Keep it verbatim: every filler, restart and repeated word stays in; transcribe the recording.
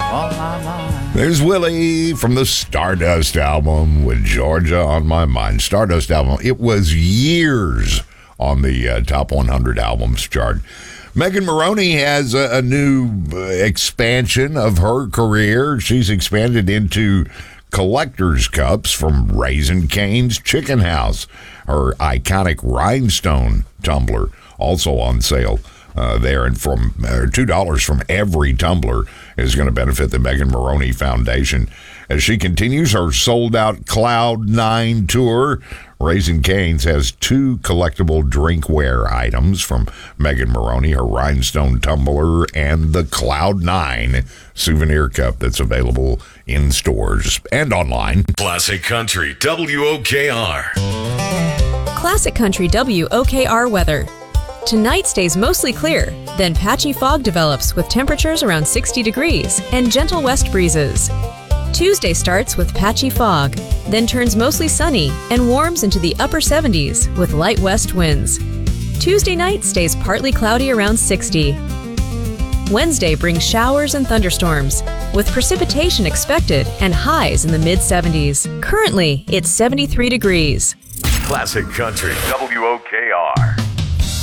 on my mind. There's Willie from the Stardust album with Georgia on My Mind. Stardust album. It was years on the uh, top one hundred albums chart. Megan Moroney has a, a new uh, expansion of her career. She's expanded into collector's cups from Raising Cane's Chicken House. Her iconic rhinestone tumbler also on sale uh, there, and from uh, two dollars from every tumbler is going to benefit the Megan Moroney Foundation as she continues her sold-out Cloud Nine tour. Raising Cane's has two collectible drinkware items from Megan Moroney, her rhinestone tumbler and the Cloud Nine souvenir cup that's available in stores and online. Classic Country W O K R. Classic Country W O K R weather. Tonight stays mostly clear, then patchy fog develops with temperatures around sixty degrees and gentle west breezes. Tuesday starts with patchy fog, then turns mostly sunny and warms into the upper seventies with light west winds. Tuesday night stays partly cloudy around sixty. Wednesday brings showers and thunderstorms, with precipitation expected and highs in the mid seventies. Currently, it's seventy-three degrees. Classic Country W